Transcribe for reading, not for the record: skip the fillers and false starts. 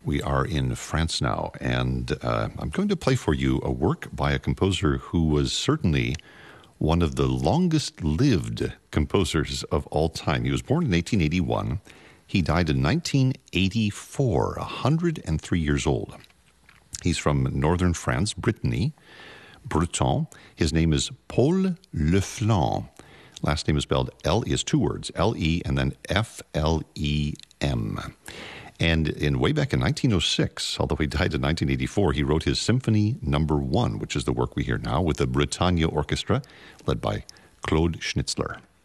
We are in France now, and I'm going to play for you a work by a composer who was certainly one of the longest-lived composers of all time. He was born in 1881. He died in 1984, 103 years old. He's from northern France, Brittany, Breton. His name is Paul Leflem. Last name is spelled L, is two words, L-E and then F-L-E-M. And way back in 1906, although he died in 1984, he wrote his Symphony No. 1, which is the work we hear now, with the Bretagne Orchestra, led by Claude Schnitzler.